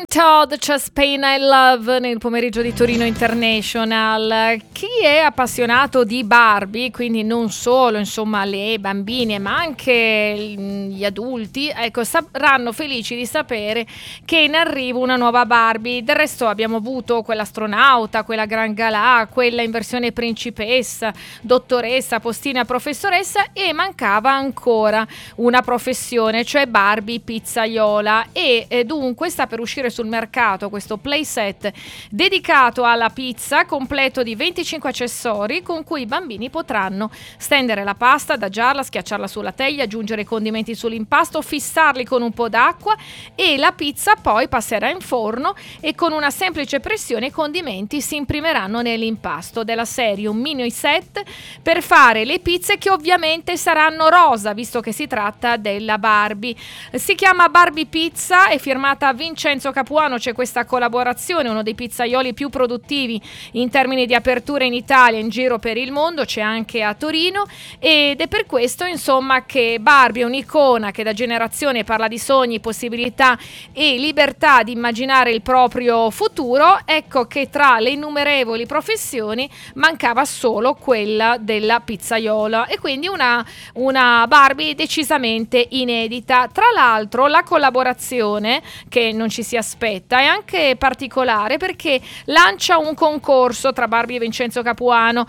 Todd, Just Pain I Love nel pomeriggio di Torino International. Chi è appassionato di Barbie, quindi non solo insomma le bambine ma anche gli adulti, ecco, saranno felici di sapere che è in arrivo una nuova Barbie. Del resto abbiamo avuto quell'astronauta, quella Gran Galà, quella in versione principessa, dottoressa, postina, professoressa, e mancava ancora una professione, cioè Barbie pizzaiola, e dunque sta per uscire sul mercato questo playset dedicato alla pizza, completo di 25 accessori con cui i bambini potranno stendere la pasta, adagiarla, schiacciarla sulla teglia, aggiungere i condimenti sull'impasto, fissarli con un po' d'acqua e la pizza poi passerà in forno e con una semplice pressione i condimenti si imprimeranno nell'impasto. Della serie un mini set per fare le pizze che ovviamente saranno rosa, visto che si tratta della Barbie. Si chiama Barbie Pizza, è firmata Vincenzo Capuano, c'è questa collaborazione, uno dei pizzaioli più produttivi in termini di apertura in Italia e in giro per il mondo, c'è anche a Torino, ed è per questo insomma che Barbie è un'icona che da generazione parla di sogni, possibilità e libertà di immaginare il proprio futuro. Ecco che tra le innumerevoli professioni mancava solo quella della pizzaiola, e quindi una Barbie decisamente inedita. Tra l'altro la collaborazione, che non ci si aspetta, è anche particolare perché lancia un concorso tra Barbie e Vincenzo Capuano.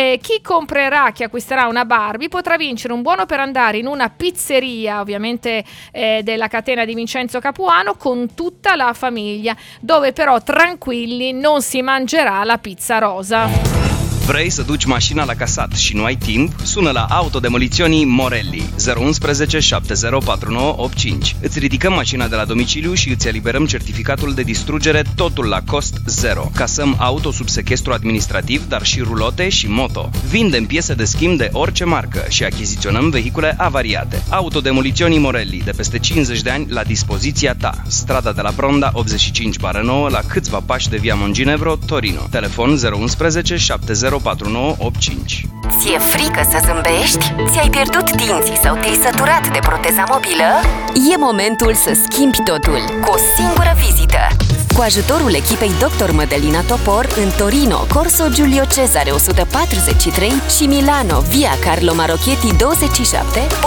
Chi acquisterà una Barbie potrà vincere un buono per andare in una pizzeria, ovviamente della catena di Vincenzo Capuano, con tutta la famiglia, dove però tranquilli non si mangerà la pizza rosa. Vrei să duci mașina la casat și nu ai timp? Sună la Autodemoliționii Morelli 011 704985. Îți ridicăm mașina de la domiciliu și îți eliberăm certificatul de distrugere, totul la cost zero. Casăm auto sub sechestru administrativ, dar și rulote și moto. Vindem piese de schimb de orice marcă și achiziționăm vehicule avariate. Autodemoliționii Morelli, de peste 50 de ani, la dispoziția ta. Strada de la Bronda 85/9, la câțiva pași de Via Monginevro, Torino. Telefon 011 704985. Ți-e frică să zâmbești? Ți-ai pierdut dinții sau te-ai săturat de proteza mobilă? E momentul să schimbi totul cu o singură vizită. Cu ajutorul echipei Dr. Mădălina Topor în Torino, Corso Giulio Cesare 143 și Milano, Via Carlo Marocchetti 27,